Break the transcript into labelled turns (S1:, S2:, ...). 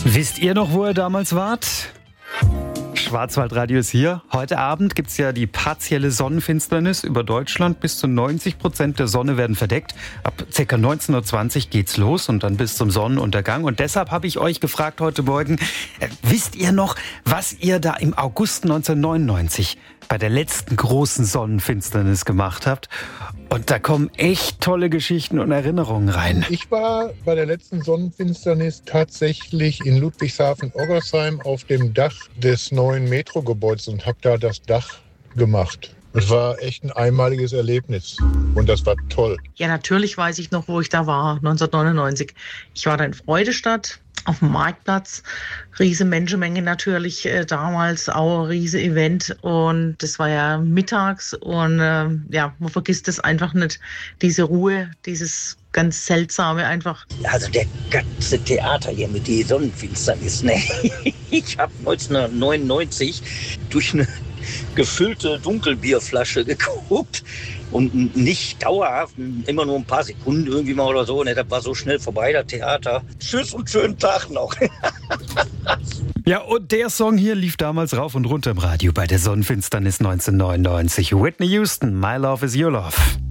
S1: Wisst ihr noch, wo ihr damals wart? Schwarzwaldradio ist hier. Heute Abend gibt es ja die partielle Sonnenfinsternis über Deutschland. Bis zu 90% der Sonne werden verdeckt. Ab ca. 19.20 Uhr geht's los und dann bis zum Sonnenuntergang. Und deshalb habe ich euch gefragt heute Morgen, wisst ihr noch, was ihr da im August 1999 bei der letzten großen Sonnenfinsternis gemacht habt? Und da kommen echt tolle Geschichten und Erinnerungen rein.
S2: Ich war bei der letzten Sonnenfinsternis tatsächlich in Ludwigshafen-Oggersheim auf dem Dach des neuen Metrogebäudes und habe da das Dach gemacht. Es war echt ein einmaliges Erlebnis und das war toll.
S3: Ja, natürlich weiß ich noch, wo ich da war, 1999. Ich war da in Freudestadt auf dem Marktplatz. Riese Menschenmenge natürlich, damals auch ein riese Event und das war ja mittags und man vergisst es einfach nicht, diese Ruhe, dieses ganz Seltsame einfach.
S4: Also der ganze Theater hier mit die Sonnenfinsternis, ne? Ich habe 1999 durch eine gefüllte Dunkelbierflasche geguckt und nicht dauerhaft, immer nur ein paar Sekunden irgendwie mal oder so. Ne, das war so schnell vorbei, das Theater. Tschüss und schönen Tag noch.
S1: Ja, und der Song hier lief damals rauf und runter im Radio bei der Sonnenfinsternis 1999. Whitney Houston, My Love is Your Love.